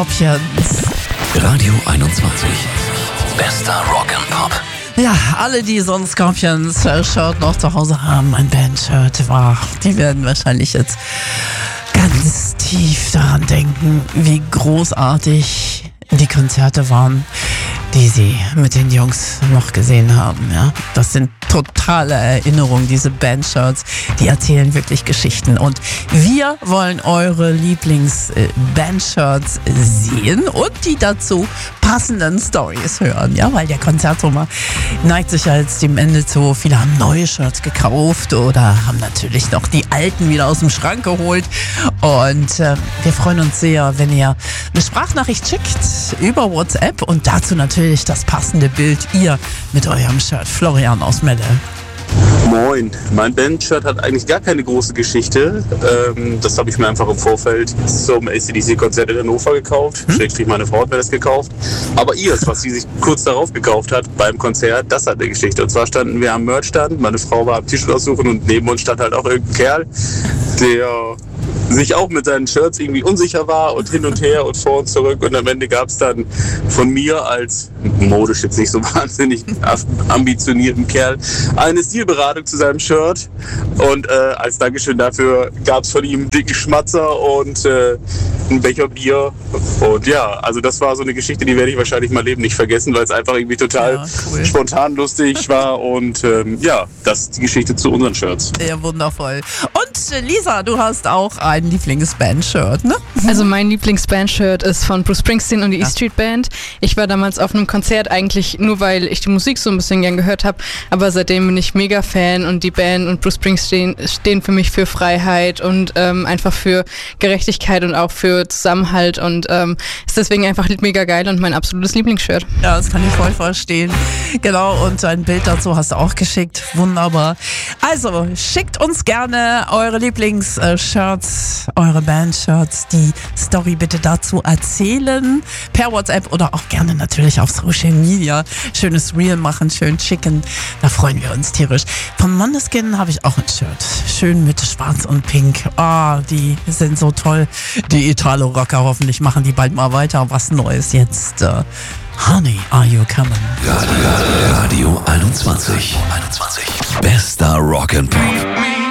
Scorpions. Radio 21. Bester Rock'n'Pop. Ja, alle, die so ein Scorpions-Shirt noch zu Hause haben, ein Band-Shirt, die werden wahrscheinlich jetzt ganz tief daran denken, wie großartig die Konzerte waren, die sie mit den Jungs noch gesehen haben. Ja, das sind totale Erinnerungen, diese Bandshirts, die erzählen wirklich Geschichten. Und wir wollen eure Lieblings-Bandshirts sehen und die dazu passenden Stories hören. Ja, weil der Konzertsommer neigt sich ja jetzt dem Ende zu. Viele haben neue Shirts gekauft oder haben natürlich noch die alten wieder aus dem Schrank geholt. Und wir freuen uns sehr, wenn ihr eine Sprachnachricht schickt über WhatsApp und dazu natürlich das passende Bild, ihr mit eurem Shirt. Florian aus Melle. Moin, mein Bandshirt hat eigentlich gar keine große Geschichte. Das habe ich mir einfach im Vorfeld zum AC/DC-Konzert in Hannover gekauft. Schrägstrich meine Frau hat mir das gekauft. Aber ihrs, was sie sich kurz darauf gekauft hat beim Konzert, das hat eine Geschichte. Und zwar standen wir am Merchstand, meine Frau war am T-Shirt aussuchen und neben uns stand halt auch irgendein Kerl, der sich auch mit seinen Shirts irgendwie unsicher war und hin und her und vor und zurück. Und am Ende gab es dann von mir als modisch jetzt nicht so wahnsinnig ambitionierten Kerl eine Stilberatung zu seinem Shirt. Und als Dankeschön dafür gab es von ihm einen dicken Schmatzer und einen Becher Bier. Und ja, also das war so eine Geschichte, die werde ich wahrscheinlich mein Leben nicht vergessen, weil es einfach irgendwie total spontan lustig war. Und ja, das ist die Geschichte zu unseren Shirts. Ja, wundervoll. Und Lisa, du hast auch ein Lieblingsband-Shirt, ne? Also mein Lieblingsband-Shirt ist von Bruce Springsteen und die E-Street Band. Ich war damals auf einem Konzert eigentlich nur, weil ich die Musik so ein bisschen gern gehört habe, aber seitdem bin ich mega Fan und die Band und Bruce Springsteen stehen für mich für Freiheit und einfach für Gerechtigkeit und auch für Zusammenhalt und ist deswegen einfach mega geil und mein absolutes Lieblingsshirt. Ja, das kann ich voll verstehen. Genau, und ein Bild dazu hast du auch geschickt. Wunderbar. Also, schickt uns gerne eure Lieblingsshirts, eure Bandshirts, die Story bitte dazu erzählen. Per WhatsApp oder auch gerne natürlich auf Social Media. Schönes Reel machen, schön schicken. Da freuen wir uns tierisch. Von Måneskin habe ich auch ein Shirt. Schön mit Schwarz und Pink. Die sind so toll. Die Italo-Rocker, hoffentlich machen die bald mal weiter. Was Neues jetzt. Honey, are you coming? Radio 21. Bester Rock'n'Pop.